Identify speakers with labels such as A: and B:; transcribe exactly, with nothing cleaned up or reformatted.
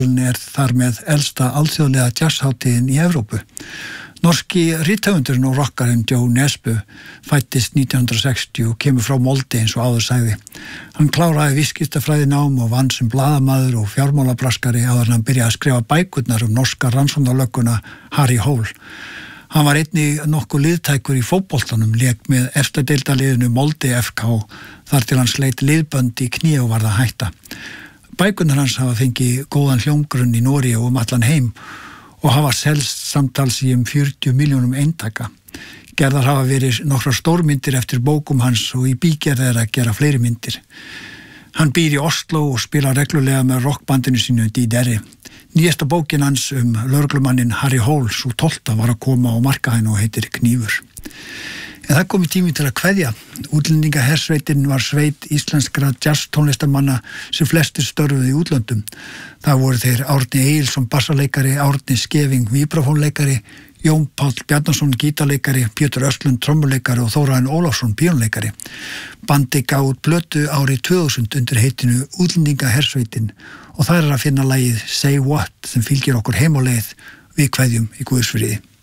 A: er þar með elsta alþjóðlega jazzhátíðin í Evrópu. Norski rithöfundurinn og rockarinn Joe Nesbø fættist nítján hundrað sextíu og kemur frá Molde eins og áður sagði. Hann kláraði viðskiptafræði nám og vann sem blaðamaður og fjármálabraskari áður en hann byrjaði að skrifa bækurnar um norska rannsóknarlögguna Harry Hole. Hann var einnig nokkuð liðtækur í fótboltanum, lék með efsta deildarliðinu Molde F K þar til hann sleit liðbönd í kné og varð að hætta. Bækurnar hans hafa fengið góðan hljómgrunn í Noregi og um allan heim og hafa selst samtals í um fjörutíu milljónum eintaka. Gerðar hafa verið nokkrar stórmyndir eftir bókum hans og í bígerð er að gera fleiri myndir. Hann býr í Oslo og spilar reglulega með rockbandinu sínu D D R. Nýjasta bókin hans um lögreglumannin Harry Hole, sú tólfta, var að koma á markaðinn og heitir Knífur. En það komi tími til að kveðja. Útlendingahersveitin var sveit íslenskra jazz tónlistarmanna sem flestir störfuðu í útlöndum. Það voru þeir Árni Egilsson bassaleikari, Árni Skeving vibrafónleikari, Jón Páll Bjarnason gítarleikari, Pétur Östlund trommuleikari og Þórarin Ólafsson píónleikari. Bandi gaf út plötu árið tvö þúsund undir heitinu Útlendingahersveitin og það er að finna lagið Say What sem fylgir okkur heim á leið við kveðjum í Guðs friði.